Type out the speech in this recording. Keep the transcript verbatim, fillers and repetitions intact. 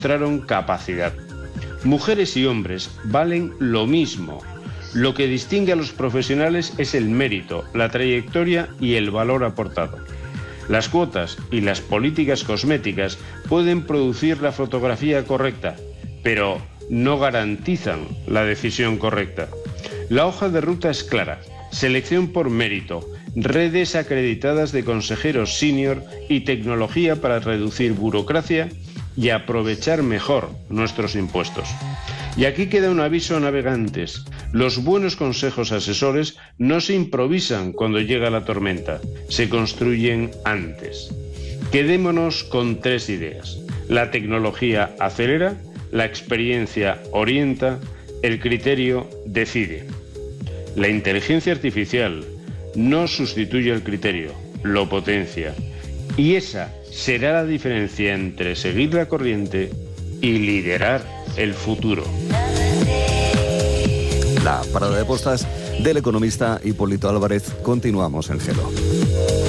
demostraron capacidad. Mujeres y hombres valen lo mismo. Lo que distingue a los profesionales es el mérito, la trayectoria y el valor aportado. Las cuotas y las políticas cosméticas pueden producir la fotografía correcta, pero no garantizan la decisión correcta. La hoja de ruta es clara: selección por mérito, redes acreditadas de consejeros senior y tecnología para reducir burocracia y aprovechar mejor nuestros impuestos. Y aquí queda un aviso a navegantes: los buenos consejos asesores no se improvisan cuando llega la tormenta, se construyen antes. Quedémonos con tres ideas: la tecnología acelera, la experiencia orienta, el criterio decide. La inteligencia artificial no sustituye el criterio, lo potencia. Y esa será la diferencia entre seguir la corriente y liderar el futuro. La parada de postas del economista Hipólito Álvarez. Continuamos en Gelo.